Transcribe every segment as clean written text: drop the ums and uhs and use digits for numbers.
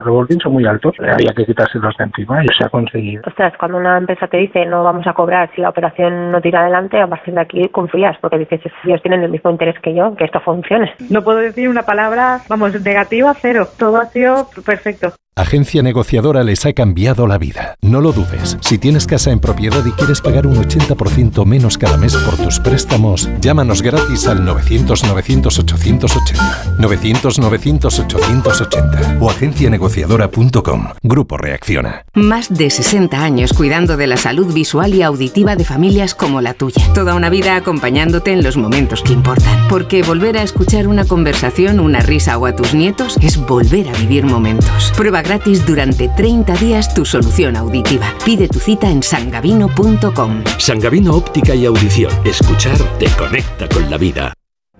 revolving son muy altos, había que quitárselos de encima y se ha conseguido. Ostras, cuando una empresa te dice no vamos a cobrar si la operación no tira adelante, a partir de aquí confías, porque dices, ellos tienen el mismo interés que yo, que esto funcione. No puedo decir una palabra, negativa, cero. Todo ha sido perfecto. Agencia Negociadora les ha cambiado la vida. No lo dudes. Si tienes casa en propiedad y quieres pagar un 80% menos cada mes por tus préstamos, llámanos gratis al 900-900-880. 900-900-880 o agencianegociadora.com. Grupo Reacciona. Más de 60 años cuidando de la salud visual y auditiva de familias como la tuya. Toda una vida acompañándote en los momentos que importan. Porque volver a escuchar una conversación, una risa o a tus nietos es volver a vivir momentos. Prueba gratis durante 30 días tu solución auditiva. Pide tu cita en sangavino.com. Sangavino Óptica y Audición. Escuchar te conecta con la vida.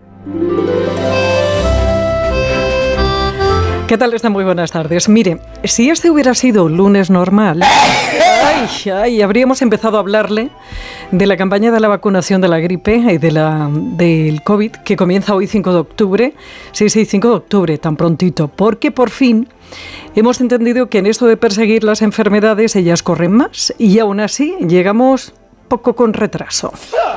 ¿Qué tal están? Muy buenas tardes. Mire, si este hubiera sido un lunes normal, habríamos empezado a hablarle de la campaña de la vacunación de la gripe y del COVID, que comienza hoy 5 de octubre. Sí, 5 de octubre, tan prontito, porque por fin hemos entendido que en esto de perseguir las enfermedades ellas corren más y aún así llegamos poco con retraso.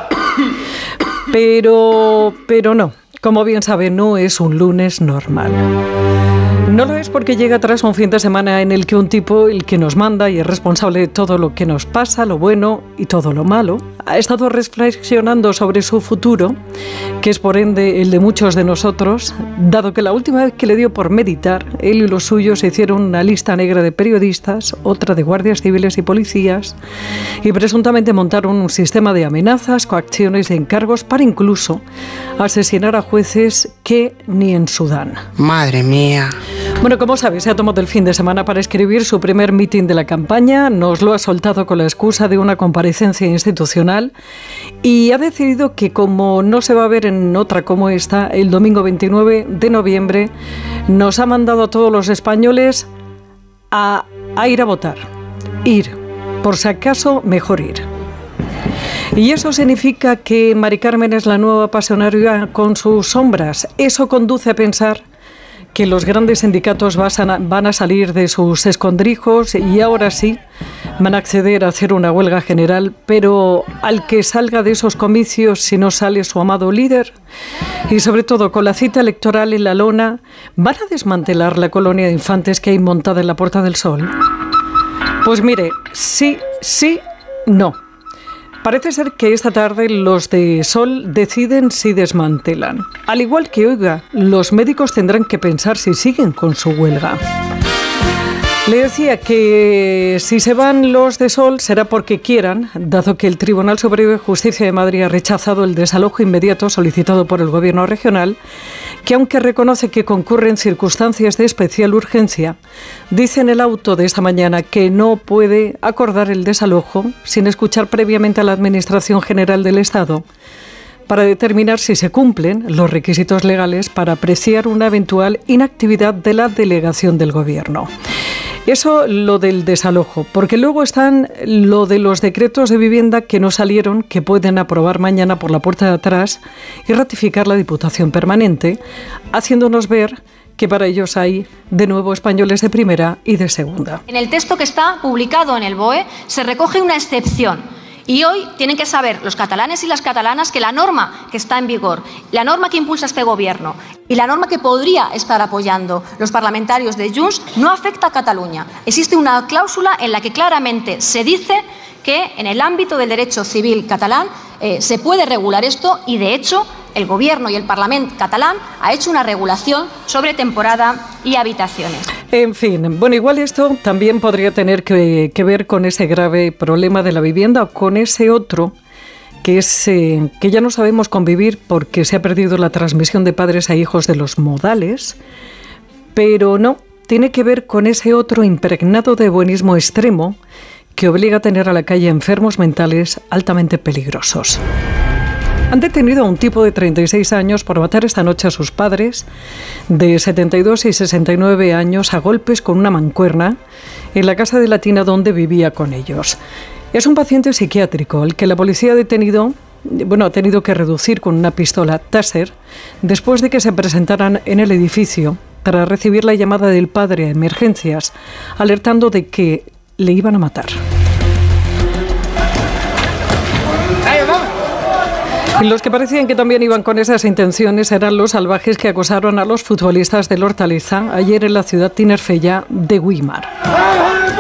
Pero no, como bien sabe, no es un lunes normal. No lo es porque llega tras un fin de semana en el que un tipo, el que nos manda y es responsable de todo lo que nos pasa, lo bueno y todo lo malo, ha estado reflexionando sobre su futuro, que es por ende el de muchos de nosotros, dado que la última vez que le dio por meditar, él y los suyos se hicieron una lista negra de periodistas, otra de guardias civiles y policías, y presuntamente montaron un sistema de amenazas, coacciones y encargos para incluso asesinar a jueces que ni en Sudán. Madre mía. Bueno, como sabes, se ha tomado el fin de semana para escribir su primer mitin de la campaña, nos lo ha soltado con la excusa de una comparecencia institucional y ha decidido que como no se va a ver en otra como esta, el domingo 29 de noviembre nos ha mandado a todos los españoles a ir a votar. Ir, por si acaso, mejor ir. Y eso significa que Mari Carmen es la nueva pasionaria con sus sombras. Eso conduce a pensar que los grandes sindicatos van a salir de sus escondrijos y ahora sí van a acceder a hacer una huelga general, pero al que salga de esos comicios, si no sale su amado líder, y sobre todo con la cita electoral en la lona, ¿van a desmantelar la colonia de infantes que hay montada en la Puerta del Sol? Pues mire, sí, no. Parece ser que esta tarde los de Sol deciden si desmantelan. Al igual que, oiga, los médicos tendrán que pensar si siguen con su huelga. Le decía que si se van los de Sol será porque quieran, dado que el Tribunal Superior de Justicia de Madrid ha rechazado el desalojo inmediato solicitado por el Gobierno regional, que aunque reconoce que concurren circunstancias de especial urgencia, dice en el auto de esta mañana que no puede acordar el desalojo sin escuchar previamente a la Administración General del Estado para determinar si se cumplen los requisitos legales para apreciar una eventual inactividad de la delegación del Gobierno. Eso lo del desalojo, porque luego están lo de los decretos de vivienda que no salieron, que pueden aprobar mañana por la puerta de atrás y ratificar la Diputación Permanente, haciéndonos ver que para ellos hay de nuevo españoles de primera y de segunda. En el texto que está publicado en el BOE se recoge una excepción. Y hoy tienen que saber los catalanes y las catalanas que la norma que está en vigor, la norma que impulsa este Gobierno y la norma que podría estar apoyando los parlamentarios de Junts no afecta a Cataluña. Existe una cláusula en la que claramente se dice que en el ámbito del derecho civil catalán se puede regular esto y, de hecho, el Gobierno y el Parlamento catalán ha hecho una regulación sobre temporada y habitaciones. En fin, bueno, igual esto también podría tener que ver con ese grave problema de la vivienda o con ese otro que es que ya no sabemos convivir porque se ha perdido la transmisión de padres a hijos de los modales, pero no, tiene que ver con ese otro impregnado de buenismo extremo que obliga a tener a la calle enfermos mentales altamente peligrosos. Han detenido a un tipo de 36 años por matar esta noche a sus padres de 72 y 69 años a golpes con una mancuerna en la casa de Latina donde vivía con ellos. Es un paciente psiquiátrico al que la policía ha tenido que reducir con una pistola Taser después de que se presentaran en el edificio tras recibir la llamada del padre a emergencias, alertando de que le iban a matar. Y los que parecían que también iban con esas intenciones eran los salvajes que acosaron a los futbolistas del Hortaliza ayer en la ciudad tinerfeña de Güímar.